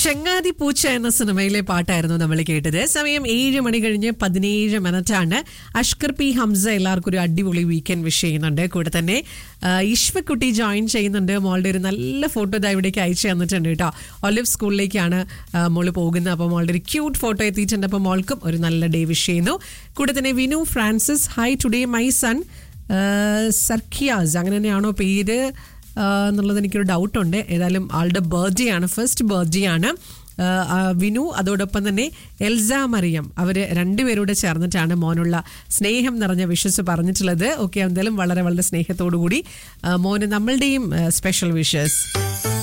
ചങ്ങാതി പൂച്ച എന്ന സിനിമയിലെ പാട്ടായിരുന്നു നമ്മൾ കേട്ടത്. സമയം 7 മണി കഴിഞ്ഞ് 17 മിനിറ്റാണ്. അഷ്കർ പി ഹംസ എല്ലാവർക്കും ഒരു അടിപൊളി വീക്കെൻഡ് വിഷ് ചെയ്യുന്നുണ്ട്. കൂടെ തന്നെ ഈശ്വക്കുട്ടി ജോയിൻ ചെയ്യുന്നുണ്ട്. മോളുടെ ഒരു നല്ല ഫോട്ടോ ഇതാ ഇവിടേക്ക് അയച്ചു തന്നിട്ടുണ്ട് കേട്ടോ. ഒലിവ് സ്കൂളിലേക്കാണ് മോള് പോകുന്നത്. അപ്പോൾ മോളുടെ ഒരു ക്യൂട്ട് ഫോട്ടോ എത്തിയിട്ടുണ്ട്. അപ്പോൾ മോൾക്കും ഒരു നല്ല ഡേ വിഷ് ചെയ്യുന്നു. കൂടെ തന്നെ Vinu Francis, high today my son സർഖിയാസ്, അങ്ങനെ തന്നെയാണോ പേര് എന്നുള്ളത് എനിക്കൊരു ഡൗട്ടുണ്ട്. ഏതായാലും ആളുടെ ബർത്ത്ഡേ ആണ്, ഫസ്റ്റ് ബർത്ത്ഡേ ആണ് വിനു. അതോടൊപ്പം തന്നെ എൽസ മറിയം, അവർ രണ്ടുപേരോട് ചേർന്നിട്ടാണ് മോനുള്ള സ്നേഹം നിറഞ്ഞ വിഷസ് പറഞ്ഞിട്ടുള്ളത്. ഓക്കെ, എന്തായാലും വളരെ വളരെ സ്നേഹത്തോടു കൂടി മോന് നമ്മളുടെയും സ്പെഷ്യൽ വിഷസ്.